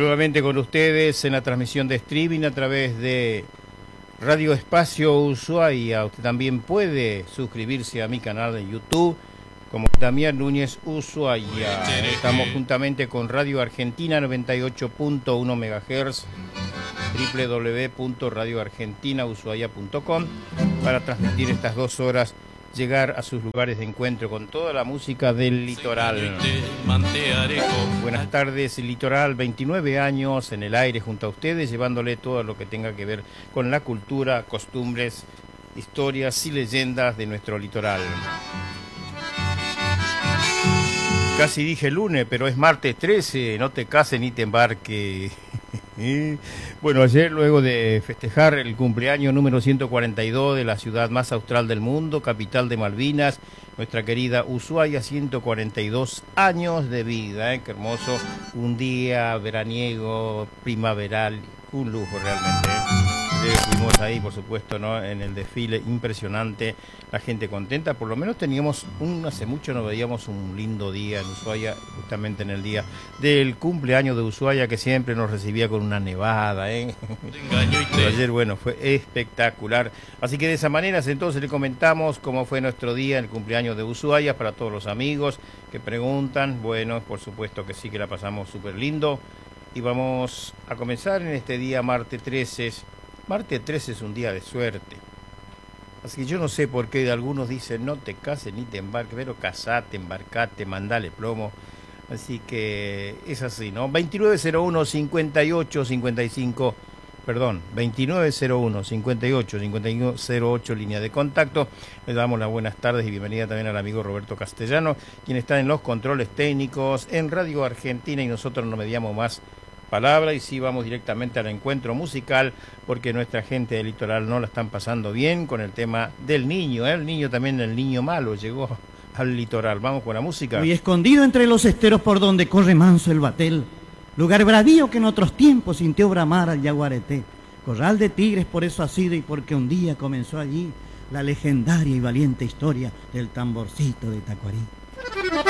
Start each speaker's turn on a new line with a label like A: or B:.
A: Nuevamente con ustedes en la transmisión de streaming a través de Radio Espacio Ushuaia. Usted también puede suscribirse a mi canal de YouTube como Damián Núñez Ushuaia. Estamos juntamente con Radio Argentina 98.1 MHz, www.radioargentinaushuaia.com, para transmitir estas 2 horas, llegar a sus lugares de encuentro con toda la música del litoral. Buenas tardes, Litoral, 29 años en el aire junto a ustedes, llevándole todo lo que tenga que ver con la cultura, costumbres, historias y leyendas de nuestro litoral. Casi dije lunes, pero es martes 13, no te cases ni te embarques. Bueno, ayer, luego de festejar el cumpleaños número 142 de la ciudad más austral del mundo, capital de Malvinas, nuestra querida Ushuaia, 142 años de vida, qué hermoso, un día veraniego, primaveral, un lujo realmente. Fuimos ahí, por supuesto, ¿no?, en el desfile impresionante, la gente contenta. Por lo menos teníamos hace mucho no veíamos un lindo día en Ushuaia, justamente en el día del cumpleaños de Ushuaia, que siempre nos recibía con una nevada, Pero ayer, bueno, fue espectacular. Así que de esa manera entonces le comentamos cómo fue nuestro día, el cumpleaños de Ushuaia, para todos los amigos que preguntan. Bueno, por supuesto que sí, que la pasamos súper lindo. Y vamos a comenzar en este día, martes 13. Martes 13 es un día de suerte. Así que yo no sé por qué algunos dicen no te cases ni te embarques, pero casate, embarcate, mandale plomo. Así que es así, ¿no? 2901-5855, perdón, 2901-58-5108, línea de contacto. Le damos las buenas tardes y bienvenida también al amigo Roberto Castellano, quien está en los controles técnicos en Radio Argentina, y nosotros no mediamos más palabra y sí vamos directamente al encuentro musical, porque nuestra gente del litoral no la están pasando bien con el tema del niño, el niño también, el niño malo llegó al litoral. Vamos con la música.
B: Muy escondido entre los esteros por donde corre manso el Batel, lugar bradío que en otros tiempos sintió bramar al Yaguareté, corral de tigres por eso ha sido, y porque un día comenzó allí la legendaria y valiente historia del tamborcito de Tacuarí.